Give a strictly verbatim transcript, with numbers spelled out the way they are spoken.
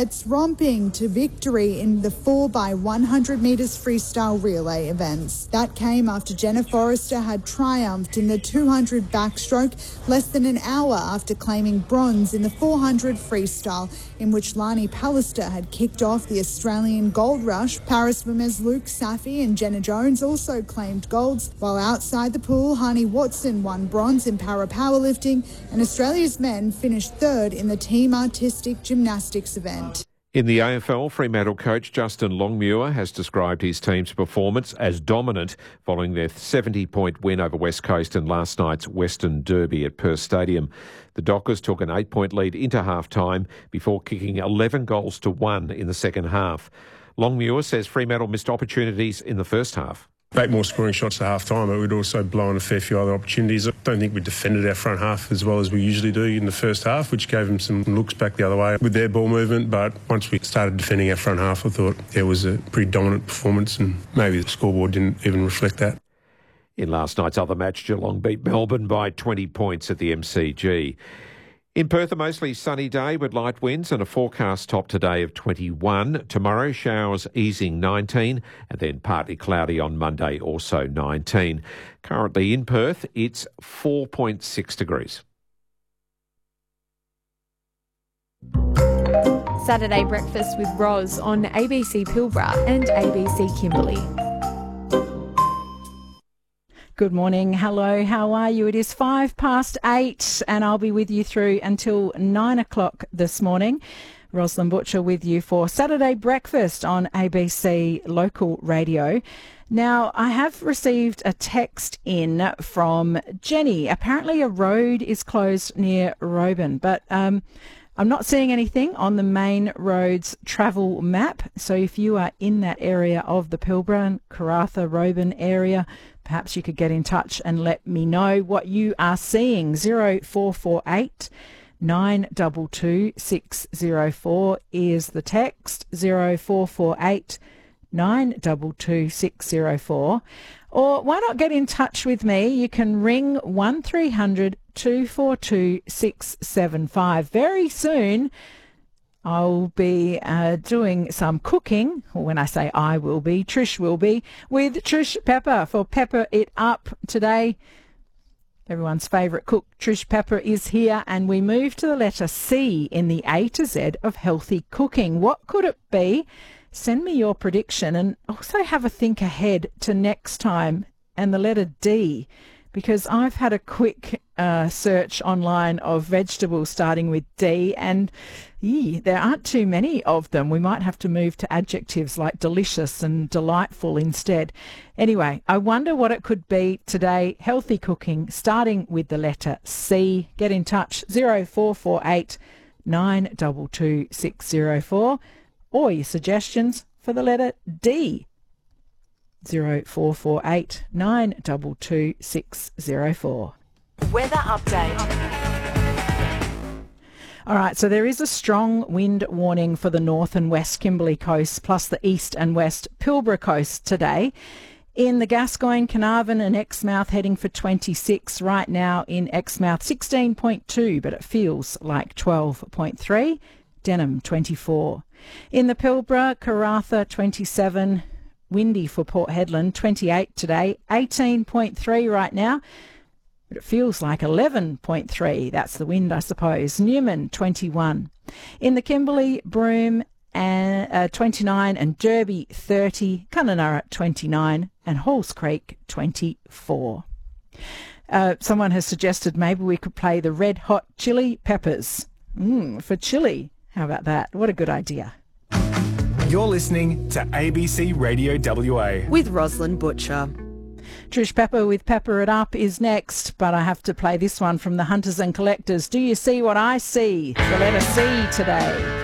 athletes romping to victory in the four by one hundred metres freestyle relay events. That came after Jenna Forrester had triumphed in the two hundred backstroke less than an hour after claiming bronze in the four hundred freestyle, in which Lani Pallister had kicked off the Australian gold rush. Para swimmers Luke Safi and Jenna Jones also claimed golds, while outside the pool, Hani Watson won bronze in para powerlifting, and Australia's men finished third in the team artistic gymnastics event. In the A F L, Fremantle coach Justin Longmuir has described his team's performance as dominant following their seventy-point win over West Coast in last night's Western Derby at Perth Stadium. The Dockers took an eight-point lead into half-time before kicking eleven goals to one in the second half. Longmuir says Fremantle missed opportunities in the first half. Eight more scoring shots at half-time, but we'd also blown a fair few other opportunities. I don't think we defended our front half as well as we usually do in the first half, which gave them some looks back the other way with their ball movement. But once we started defending our front half, I thought it was a pretty dominant performance, and maybe the scoreboard didn't even reflect that. In last night's other match, Geelong beat Melbourne by twenty points at the M C G. In Perth, a mostly sunny day with light winds and a forecast top today of twenty-one. Tomorrow, showers easing nineteen, and then partly cloudy on Monday, also nineteen. Currently in Perth, it's four point six degrees. Saturday breakfast with Roz on A B C Pilbara and A B C Kimberley. Good morning. Hello. How are you? It is five past eight and I'll be with you through until nine o'clock this morning. Rosalind Butcher with you for Saturday breakfast on A B C Local Radio. Now, I have received a text in from Jenny. Apparently a road is closed near Roban, but um, I'm not seeing anything on the main roads travel map. So if you are in that area of the Pilbara, Karratha, Roban area, perhaps you could get in touch and let me know what you are seeing. zero four four eight nine two two six zero four is the text. zero four four eight nine two two six zero four. Or why not get in touch with me? You can ring one three hundred two four two six seven five. Very soon I'll be uh, doing some cooking. When I say I will be, Trish will be, with Trish Pepper for Pepper It Up today. Everyone's favourite cook, Trish Pepper, is here, and we move to the letter C in the A to Z of healthy cooking. What could it be? Send me your prediction, and also have a think ahead to next time, and the letter D, because I've had a quick uh, search online of vegetables starting with D, and ee, there aren't too many of them. We might have to move to adjectives like delicious and delightful instead. Anyway, I wonder what it could be today. Healthy cooking starting with the letter C. Get in touch, zero four four eight nine two two six zero four, or your suggestions for the letter D. zero four four eight nine two two six zero four. Weather update. All right, so there is a strong wind warning for the north and west Kimberley coast, plus the east and west Pilbara coast today. In the Gascoyne, Carnarvon and Exmouth heading for twenty-six. Right now in Exmouth sixteen point two, but it feels like twelve point three. Denham twenty-four. In the Pilbara, Karratha twenty-seven. Windy for Port Hedland, twenty-eight today, eighteen point three right now, but it feels like eleven point three. That's the wind, I suppose. Newman, twenty-one. In the Kimberley, Broome, and, uh, twenty-nine, and Derby, thirty. Kununurra, twenty-nine, and Halls Creek, twenty-four. Uh, someone has suggested maybe we could play the Red Hot Chili Peppers. Mm, for chili. How about that? What a good idea. You're listening to A B C Radio W A. With Rosalind Butcher. Trish Pepper with Pepper It Up is next, but I have to play this one from the Hunters and Collectors. Do you see what I see? The letter C today.